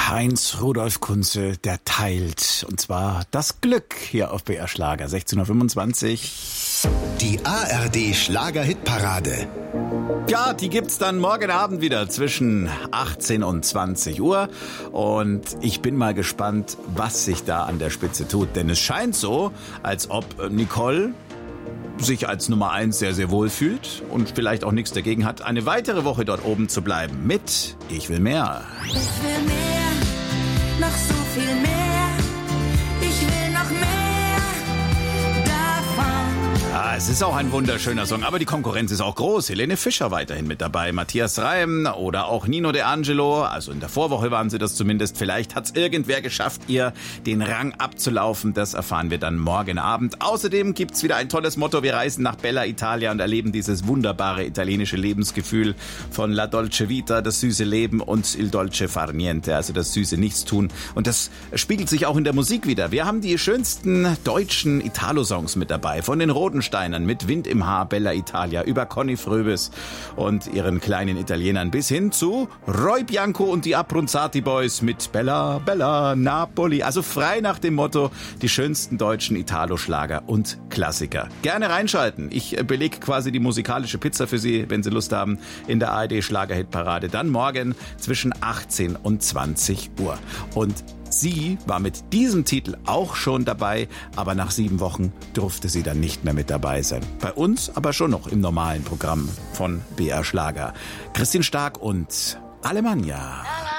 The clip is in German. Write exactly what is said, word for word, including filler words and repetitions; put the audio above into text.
Heinz Rudolf Kunze, der teilt. Und zwar das Glück hier auf B R Schlager. sechzehn Uhr fünfundzwanzig. Die A R D Schlager-Hitparade. Ja, die gibt's dann morgen Abend wieder zwischen achtzehn und zwanzig Uhr. Und ich bin mal gespannt, was sich da an der Spitze tut. Denn es scheint so, als ob Nicole sich als Nummer eins sehr, sehr wohl fühlt und vielleicht auch nichts dagegen hat, eine weitere Woche dort oben zu bleiben mit Ich will mehr. Ich will mehr, noch so viel mehr. Ich will noch mehr davon. Ja, es ist auch ein wunderschöner Song, aber die Konkurrenz ist auch groß. Helene Fischer weiterhin mit dabei, Matthias Reim oder auch Nino De Angelo. Also in der Vorwoche waren sie das zumindest. Vielleicht hat's irgendwer geschafft, ihr den Rang abzulaufen. Das erfahren wir dann morgen Abend. Außerdem gibt's wieder ein tolles Motto. Wir reisen nach Bella Italia und erleben dieses wunderbare italienische Lebensgefühl von La Dolce Vita, das süße Leben, und Il Dolce Far Niente, also das süße Nichtstun. Und das spiegelt sich auch in der Musik wieder. Wir haben die schönsten deutschen Italo-Songs mit dabei. Von den Rotensteinern mit Wind im Haar, Bella Italia, über Conny Fröbis und ihren kleinen Italienern bis hin zu Roy Bianco und die Abronzati Boys mit Bella, Bella, Napoli. Also frei nach dem Motto, die schönsten deutschen Italo-Schlager und Klassiker. Gerne reinschalten. Ich belege quasi die musikalische Pizza für Sie, wenn Sie Lust haben, in der A R D Schlager-Hitparade. Dann morgen zwischen achtzehn und zwanzig Uhr. Und sie war mit diesem Titel auch schon dabei, aber nach sieben Wochen durfte sie dann nicht mehr mit dabei sein. Bei uns aber schon noch im normalen Programm von B R Schlager. Christine Stark und Alemannia.